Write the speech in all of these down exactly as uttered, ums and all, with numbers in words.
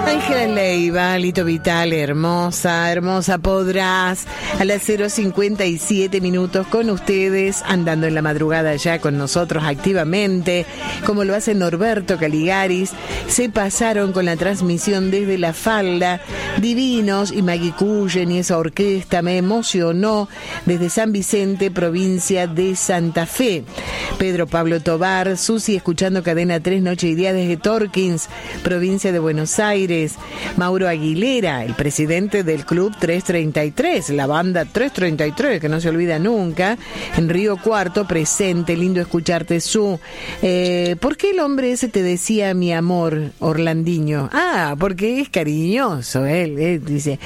Ángela Leiva, Lito Vital, hermosa, hermosa, podrás. A las cero cincuenta y siete minutos con ustedes, andando en la madrugada ya con nosotros activamente, como lo hace Norberto Caligaris. Se pasaron con la transmisión desde La Falda, divinos, y Maggie Cullen y esa orquesta me emocionó, desde San Vicente, provincia de Santa Fe. Pedro Pablo Tobar, Susi escuchando Cadena tres, Noche y Día desde Torkins, provincia de Buenos Aires. Mauro Aguilera, el presidente del Club trescientos treinta y tres, la banda trescientos treinta y tres, que no se olvida nunca, en Río Cuarto, presente, lindo escucharte, Su. Eh, ¿Por qué el hombre ese te decía mi amor, Orlandiño? Ah, porque es cariñoso, él, él dice,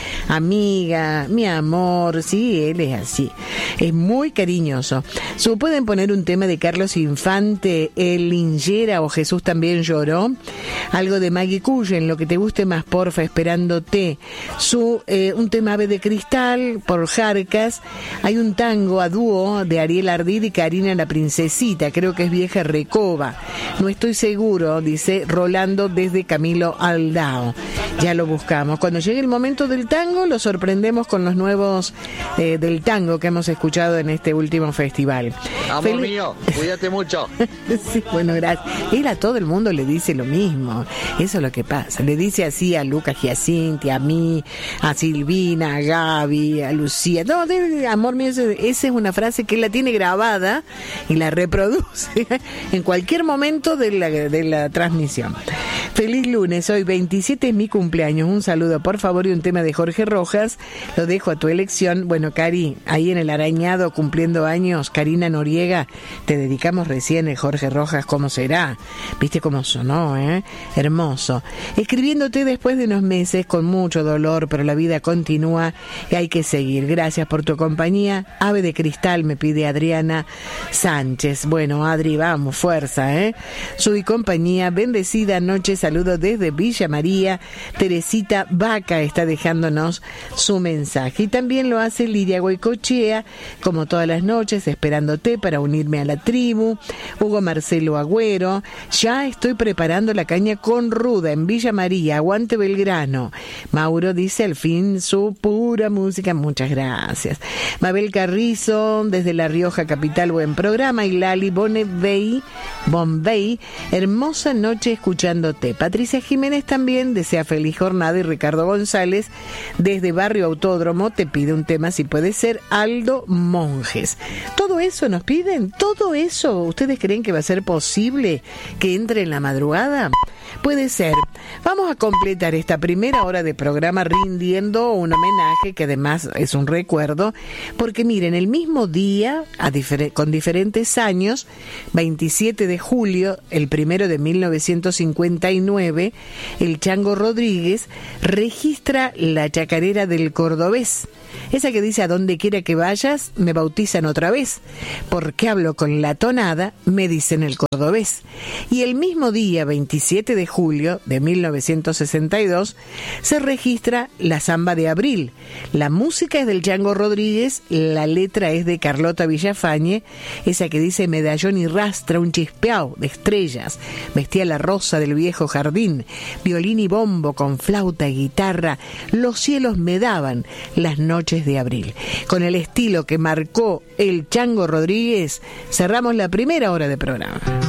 amiga, mi amor, sí, él es así, es muy cariñoso. Su, ¿pueden poner un tema de Carlos Infante, El Lingera o Jesús también lloró? Algo de Maggie Cullen, lo que te guste más, porfa, esperándote. Su, eh, un tema Ave de Cristal, por Jarcas. Hay un tango a dúo de Ariel Ardid y Karina la Princesita, creo que es Vieja Recoba. No estoy seguro, dice Rolando desde Camilo Aldao. Ya lo buscamos. Cuando llegue el momento del tango, lo sorprendemos con los nuevos eh, del tango que hemos escuchado en este último festival. Amor Fel... mío, cuídate mucho. Sí, bueno, gracias. Él a todo el mundo le dice lo mismo. Eso es lo que pasa. Le dice así a Lucas Giacinti, a mí, a Silvina, a Gaby, a Lucía. No, de, amor mío, esa es una frase que él la tiene grabada y la reproduce en cualquier momento de la, de la transmisión. Feliz lunes, hoy veintisiete es mi cumpleaños. Un saludo, por favor, y un tema de Jorge Rojas. Lo dejo a tu elección. Bueno, Cari, ahí en el arañado cumpliendo años, Karina Noriega, te dedicamos recién el Jorge Rojas, ¿cómo será? ¿Viste cómo sonó, eh? Hermoso. Escribiéndote después de unos meses con mucho dolor, pero la vida continúa y hay que seguir. Gracias por tu compañía. Ave de Cristal, me pide Adriana Sánchez. Bueno, Adri, vamos, fuerza, ¿eh? Su y compañía, bendecida noche, saludos desde Villa María. Teresita Vaca está dejándonos su mensaje. Y también lo hace Lidia Goicochea, como todas las noches, esperándote para unirme a la tribu. Hugo Marcelo Agüero, ya estoy preparando la caña con ruda en Villa María, aguante Belgrano. Mauro dice, al fin su pura música, muchas gracias. Mabel Carrizo, desde La Rioja capital, buen programa. Y Lali Bonebey, Bombay, hermosa noche escuchándote. Patricia Jiménez también desea feliz jornada. Y Ricardo González, desde Barrio Autódromo, te pide un tema, si puede ser, Aldo Monjes. Todo eso nos piden, todo eso, ¿ustedes creen que va a ser posible que entre en la madrugada? Puede ser. Vamos a completar esta primera hora de programa rindiendo un homenaje que además es un recuerdo, porque miren, el mismo día, a difer- con diferentes años, veintisiete de julio, el primero de mil novecientos cincuenta y nueve, el Chango Rodríguez registra la chacarera del cordobés. Esa que dice, a donde quiera que vayas, me bautizan otra vez, porque hablo con la tonada, me dicen el cordobés. Y el mismo día, veintisiete de julio de mil novecientos sesenta y dos, se registra la Zamba de Abril. La música es del Chango Rodríguez, la letra es de Carlota Villafañe, esa que dice, medallón y rastra, un chispeao de estrellas, vestía la rosa del viejo jardín, violín y bombo con flauta y guitarra, los cielos me daban las noches de abril. Con el estilo que marcó el Chango Rodríguez, cerramos la primera hora de programa.